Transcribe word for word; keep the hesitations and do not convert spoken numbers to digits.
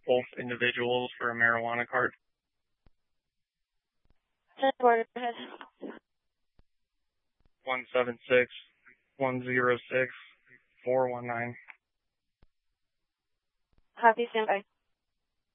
both individuals for a marijuana card. One seven six one zero six four one nine. Copy, stand by.